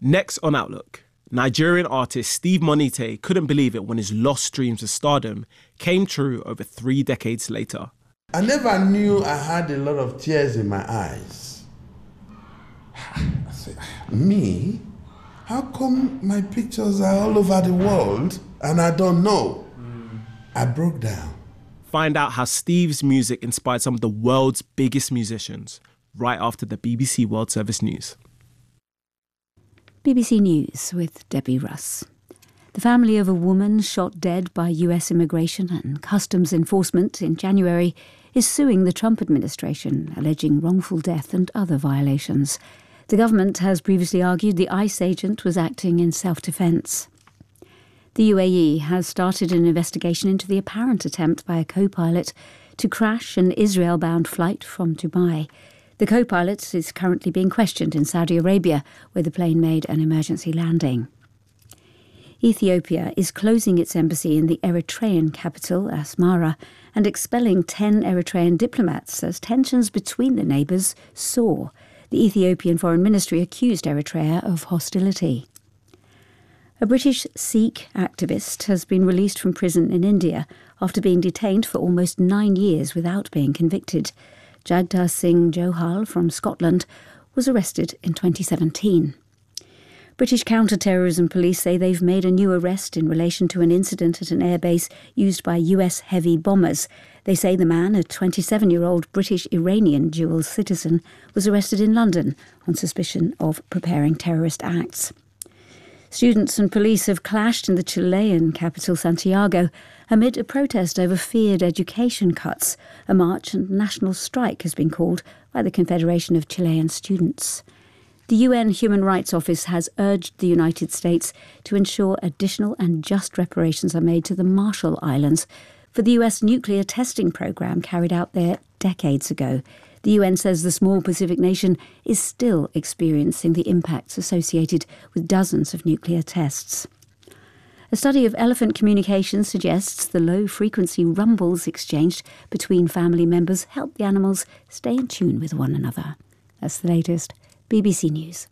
Next on Outlook, Nigerian artist Steve Monite couldn't believe it when his lost dreams of stardom came true over 3 decades later. I never knew I had a lot of tears in my eyes. I said, me? How come my pictures are all over the world and I don't know? I broke down. Find out how Steve's music inspired some of the world's biggest musicians right after the BBC World Service News. BBC News with Debbie Russ. The family of a woman shot dead by US Immigration and Customs Enforcement in January is suing the Trump administration, alleging wrongful death and other violations. The government has previously argued the ICE agent was acting in self-defence. The UAE has started an investigation into the apparent attempt by a co-pilot to crash an Israel-bound flight from Dubai. The co-pilot is currently being questioned in Saudi Arabia, where the plane made an emergency landing. Ethiopia is closing its embassy in the Eritrean capital, Asmara, and expelling 10 Eritrean diplomats as tensions between the neighbours soar. The Ethiopian Foreign Ministry accused Eritrea of hostility. A British Sikh activist has been released from prison in India after being detained for almost 9 years without being convicted. Jagtar Singh Johal from Scotland was arrested in 2017. British counter-terrorism police say they've made a new arrest in relation to an incident at an airbase used by US heavy bombers. They say the man, a 27-year-old British-Iranian dual citizen, was arrested in London on suspicion of preparing terrorist acts. Students and police have clashed in the Chilean capital Santiago amid a protest over feared education cuts. A march and national strike has been called by the Confederation of Chilean Students. The UN Human Rights Office has urged the United States to ensure additional and just reparations are made to the Marshall Islands for the US nuclear testing program carried out there decades ago. The UN says the small Pacific nation is still experiencing the impacts associated with dozens of nuclear tests. A study of elephant communication suggests the low-frequency rumbles exchanged between family members help the animals stay in tune with one another. That's the latest. BBC News.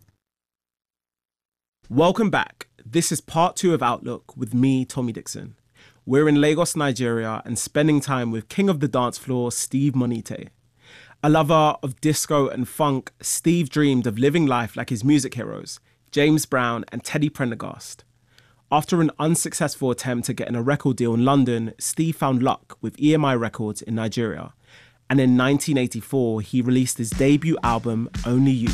Welcome back. This is part 2 of Outlook with me, Tommy Dixon. We're in Lagos, Nigeria, and spending time with king of the dance floor, Steve Monite. A lover of disco and funk, Steve dreamed of living life like his music heroes, James Brown and Teddy Prendergast. After an unsuccessful attempt to get in a record deal in London, Steve found luck with EMI Records in Nigeria. And in 1984, he released his debut album, Only You.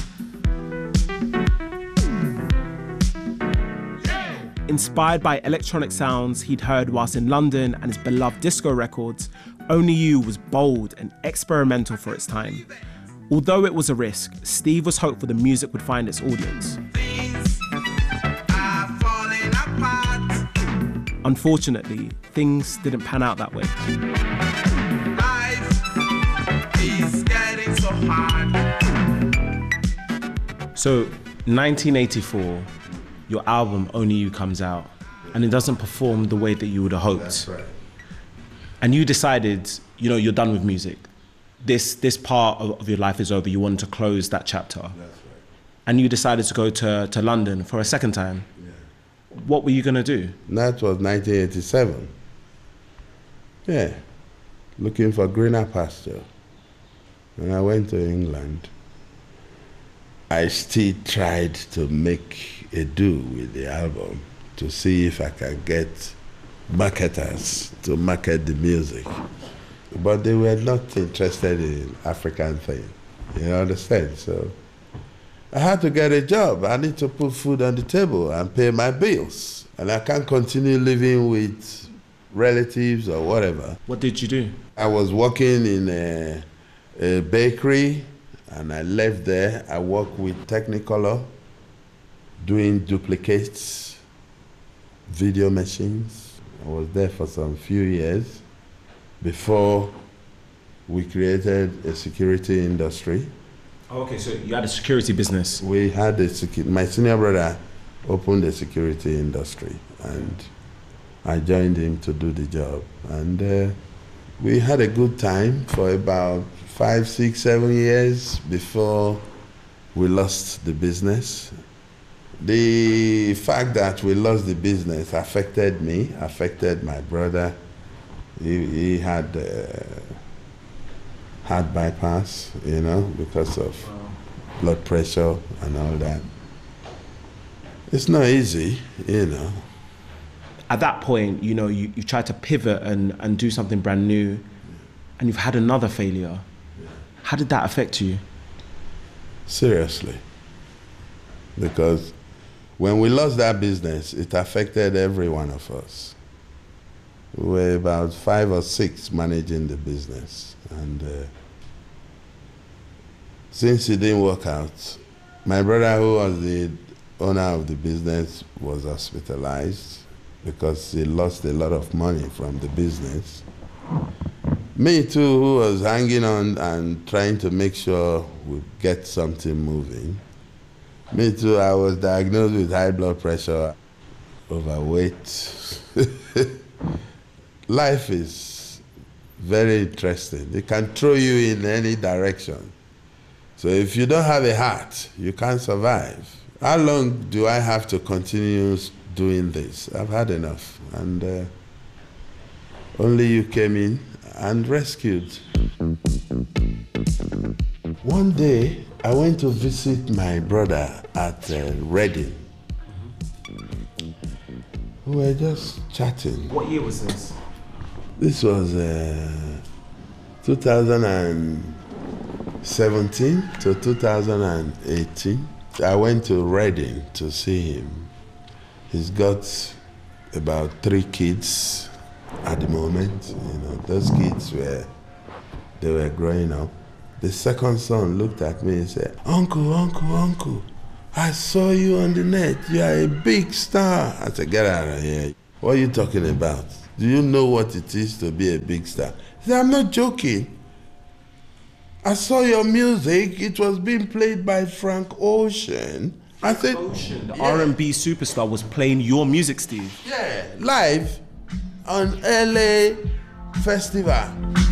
Inspired by electronic sounds he'd heard whilst in London and his beloved disco records, Only You was bold and experimental for its time. Although it was a risk, Steve was hopeful the music would find its audience. Unfortunately, things didn't pan out that way. Life is getting so hard. So, 1984, your album Only You comes out, and it doesn't perform the way that you would have hoped. That's right. And you decided, you're done with music. This part of your life is over. You wanted to close that chapter. That's right. And you decided to go to London for a second time. Yeah. What were you going to do? That was 1987. Yeah, looking for greener pasture. When I went to England, I still tried to make a do with the album to see if I could get marketers to market the music. But they were not interested in African thing, you understand? So I had to get a job. I need to put food on the table and pay my bills. And I can't continue living with relatives or whatever. What did you do? I was working in a bakery, and I left there. I worked with Technicolor, doing duplicates, video machines. I was there for some few years before we created a security industry. Oh, okay, so you had a security business. We had my senior brother opened a security industry, and I joined him to do the job. And we had a good time for about 5, 6, 7 years before we lost the business. The fact that we lost the business affected me, affected my brother. He had heart bypass, because of blood pressure and all that. It's not easy, At that point, you tried to pivot and do something brand new, and you've had another failure. How did that affect you? Seriously. Because when we lost that business, it affected every one of us. We were about 5 or 6 managing the business. And since it didn't work out, my brother, who was the owner of the business, was hospitalized because he lost a lot of money from the business. Me too, who was hanging on and trying to make sure we get something moving. Me too, I was diagnosed with high blood pressure, overweight. Life is very interesting. It can throw you in any direction. So if you don't have a heart, you can't survive. How long do I have to continue doing this? I've had enough. And only you came in and rescued. One day, I went to visit my brother at Reading. We were just chatting. What year was this? This was 2017 to 2018. I went to Reading to see him. He's got about 3 kids at the moment. Those kids were growing up. The second son looked at me and said, Uncle, I saw you on the net. You are a big star. I said, get out of here. What are you talking about? Do you know what it is to be a big star? He said, I'm not joking. I saw your music. It was being played by Frank Ocean. I said, Ocean, the R&B superstar, was playing your music, Steve. Yeah, live on LA Festival.